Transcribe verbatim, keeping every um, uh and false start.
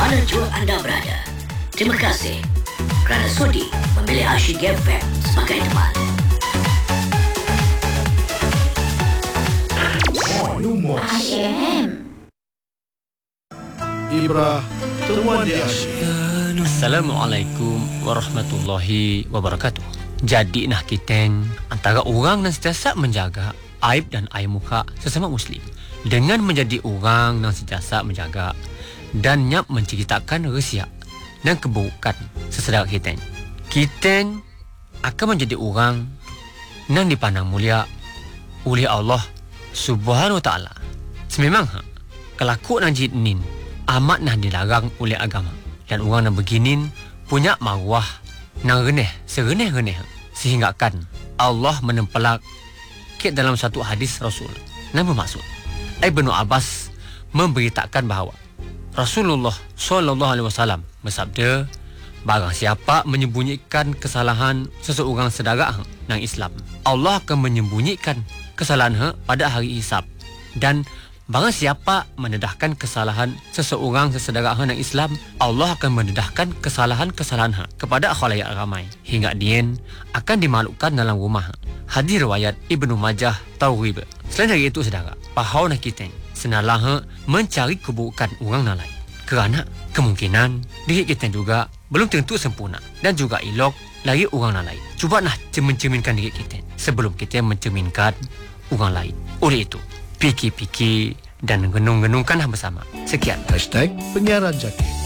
mana jua anda berada. Terima kasih kerana sudi memilih Asyik F M sebagai teman. Asyik F M. Ibrah Temuan di Asyik. Assalamualaikum warahmatullahi wabarakatuh. Jadi nah kita antara orang yang sentiasa menjaga aib dan aib muka sesama Muslim dengan menjadi orang yang sentiasa menjaga dan nyap menceritakan rahsia dan keburukan sesaudara kita. Kita akan menjadi orang yang dipandang mulia oleh Allah Subhanahu Wa Taala. Sememang ha, kelakuan najid nin amat nah dilarang oleh agama, dan orang yang begini punya maruah nang reneh sereneh-reneh sehingga kan Allah menempelak ke dalam satu hadis Rasul yang bermaksud Ibnu Abbas memberitakan bahawa Rasulullah sallallahu alaihi wasallam bersabda, barang siapa menyembunyikan kesalahan seseorang saudara nang Islam, Allah akan menyembunyikan kesalahan pada hari hisab, dan barang siapa mendedahkan kesalahan seseorang sesaudara nang Islam, Allah akan mendedahkan kesalahan-kesalahan kepada khalayak ramai hingga dia akan dimaklukkan dalam rumah. Hadis riwayat Ibnu Majah Tauhib. Selain dari itu saudara, pahau nak kita senalah mencari keburukan orang lain, kerana kemungkinan diri kita juga belum tentu sempurna dan juga elok lagi orang lain. Cuba nah mencerminkan diri kita sebelum kita mencerminkan orang lain. Oleh itu, fikir-fikir dan genung-genungkanlah bersama. Sekian. Hashtag Penyiaran Jaki.